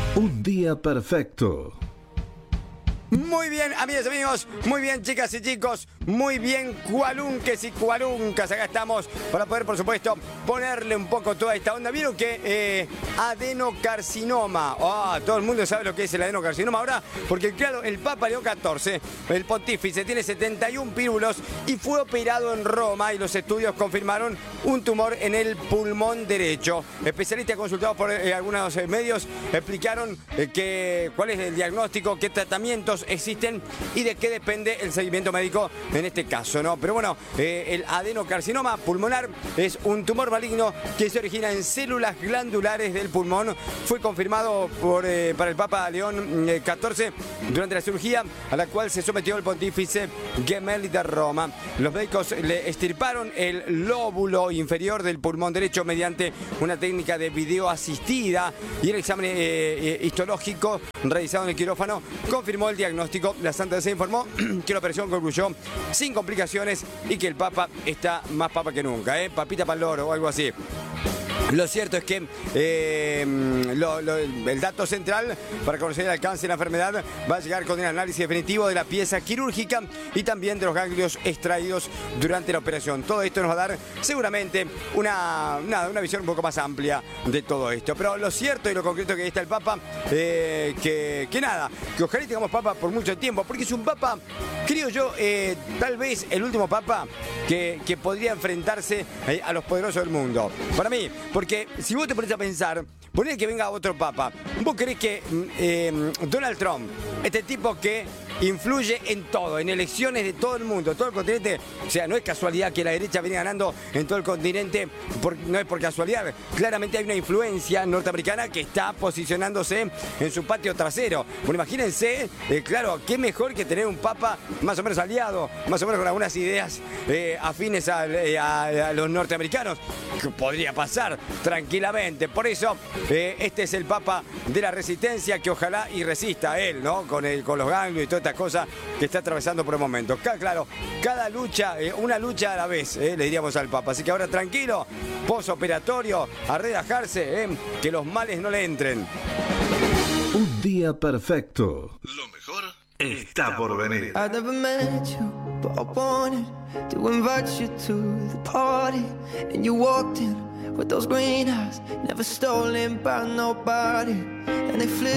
Un día perfecto. Muy bien, amigas y amigos, muy bien, chicas y chicos, muy bien, cualunques y cualuncas. Acá estamos para poder, por supuesto, ponerle un poco toda esta onda. ¿Vieron que adenocarcinoma? Todo el mundo sabe lo que es el adenocarcinoma ahora, porque claro, el Papa León XIV, el pontífice, tiene 71 pírulos y fue operado en Roma y los estudios confirmaron un tumor en el pulmón derecho. Especialistas consultados por algunos medios explicaron cuál es el diagnóstico, qué tratamientos existen y de qué depende el seguimiento médico en este caso, ¿no? Pero bueno, el adenocarcinoma pulmonar es un tumor maligno que se origina en células glandulares del pulmón. Fue confirmado para el Papa León XIV durante la cirugía a la cual se sometió el pontífice Gemelli de Roma. Los médicos le extirparon el lóbulo inferior del pulmón derecho mediante una técnica de video asistida y el examen histológico realizado en el quirófano confirmó el diagnóstico. La Santa Sede informó que la operación concluyó sin complicaciones y que el Papa está más papa que nunca, papita para el loro o algo así. Lo cierto es que el dato central para conocer el alcance de la enfermedad va a llegar con el análisis definitivo de la pieza quirúrgica y también de los ganglios extraídos durante la operación. Todo esto nos va a dar seguramente una visión un poco más amplia de todo esto. Pero lo cierto y lo concreto que está el Papa, que ojalá tengamos Papa por mucho tiempo, porque es un Papa, creo yo, tal vez el último Papa que podría enfrentarse a los poderosos del mundo. Para mí, porque si vos te pones a pensar, ponés que venga otro papa, ¿vos creés que Donald Trump, este tipo que influye en todo, en elecciones de todo el mundo, todo el continente, o sea, no es casualidad que la derecha viene ganando en todo el continente, no es por casualidad, claramente hay una influencia norteamericana que está posicionándose en su patio trasero? Bueno, imagínense, claro, qué mejor que tener un papa más o menos aliado, más o menos con algunas ideas afines a los norteamericanos, que podría pasar tranquilamente. Por eso, este es el papa de la resistencia, que ojalá y resista a él, ¿no? Con los ganglios y toda esta cosa que está atravesando por el momento. Claro, cada lucha, una lucha a la vez, le diríamos al Papa. Así que ahora tranquilo, posoperatorio, a relajarse, que los males no le entren. Un día perfecto. Lo mejor está por venir. I never met you, but I wanted to invite you to the party. And you walked in with those green eyes, never stolen by nobody. And they flew